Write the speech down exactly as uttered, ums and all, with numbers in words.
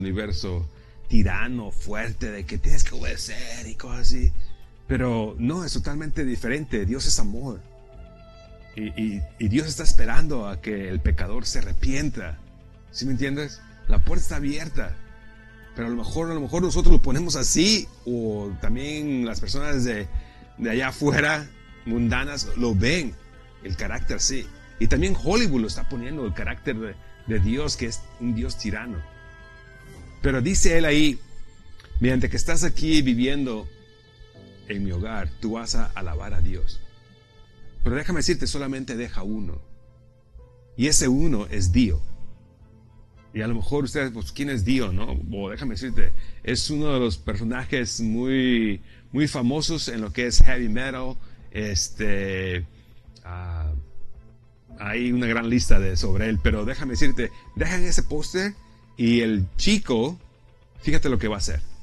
universo tirano, fuerte, de que tienes que obedecer y cosas así. Pero no, es totalmente diferente. Dios es amor. Y, y, y Dios está esperando a que el pecador se arrepienta. ¿Sí me entiendes? La puerta está abierta. Pero a lo mejor, a lo mejor nosotros lo ponemos así, o también las personas de, de allá afuera, mundanas, lo ven, el carácter así. Y también Hollywood lo está poniendo, el carácter de, de Dios, que es un Dios tirano. Pero dice él ahí, mediante que estás aquí viviendo en mi hogar, tú vas a alabar a Dios. Pero déjame decirte, solamente deja uno. Y ese uno es Dio. Y a lo mejor ustedes, pues, ¿quién es Dio, no? O déjame decirte, es uno de los personajes muy, muy famosos en lo que es heavy metal. Este, uh, hay una gran lista de, sobre él, pero déjame decirte, dejan ese póster y el chico, fíjate lo que va a hacer.